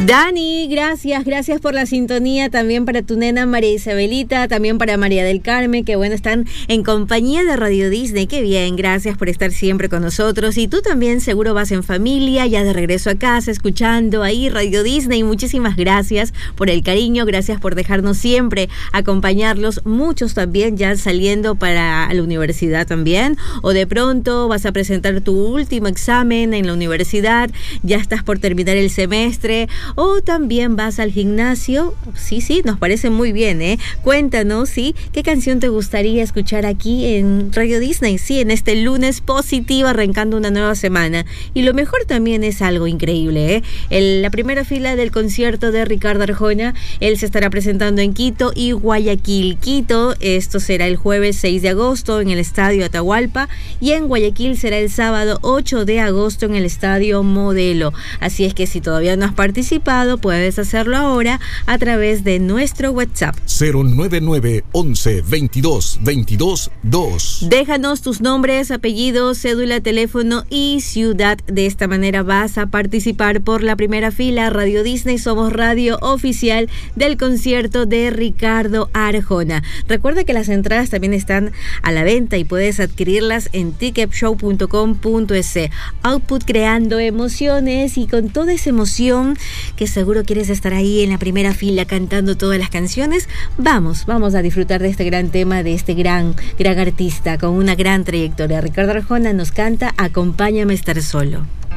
Dani, gracias por la sintonía, también para tu nena María Isabelita, también para María del Carmen, que bueno, están en compañía de Radio Disney, qué bien, gracias por estar siempre con nosotros, y tú también seguro vas en familia, ya de regreso a casa, escuchando ahí Radio Disney, muchísimas gracias por el cariño, gracias por dejarnos siempre acompañarlos, muchos también ya saliendo para la universidad también, o de pronto vas a presentar tu último examen en la universidad, ya estás por terminar el semestre, o también vas al gimnasio. Sí, nos parece muy bien, ¿eh? Cuéntanos, ¿sí? ¿Qué canción te gustaría escuchar aquí en Radio Disney? Sí, en este lunes positivo, arrancando una nueva semana. Y lo mejor también es algo increíble, ¿eh? La primera fila del concierto de Ricardo Arjona, él se estará presentando en Quito y Guayaquil. Quito, esto será el jueves 6 de agosto en el Estadio Atahualpa, y en Guayaquil será el sábado 8 de agosto en el Estadio Modelo. Así es que si todavía no has participado, puedes hacerlo ahora a través de nuestro WhatsApp 099 11 22 22 2. Déjanos tus nombres, apellidos, cédula, teléfono y ciudad. De esta manera vas a participar por la primera fila. Radio Disney, somos radio oficial del concierto de Ricardo Arjona. Recuerda que las entradas también están a la venta y puedes adquirirlas en ticketshow.com.es. Output, creando emociones, y con toda esa emoción que seguro quieres estar ahí en la primera fila cantando todas las canciones, vamos a disfrutar de este gran tema, de este gran artista con una gran trayectoria. Ricardo Arjona nos canta Acompáñame a estar solo.